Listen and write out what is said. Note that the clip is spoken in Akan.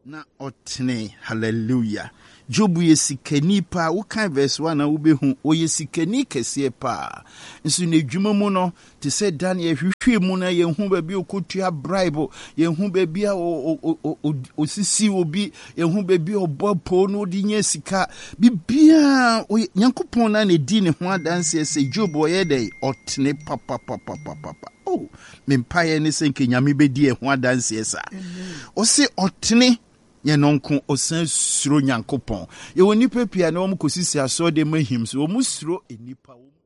na otne. Hallelujah. Job yesikani pa wokan verse 1 na wobehu o yesikani kese pa nso na dwuma mu no te se Daniel hwehwe mu na yehu ba bi okotua bribe yehu ba bi osisi obi yehu ba bi obopo no di nya sika bibia Nyankopɔn na ne di ne ho adanse se Job oye dey otne papa oh mempaye ne se nke nyame bedi e ho adanse sa o se otne ye nonko osan suro Nyankopɔn ye woni pepia na wo mkosisi aso de mahim so wo musuro enipa wo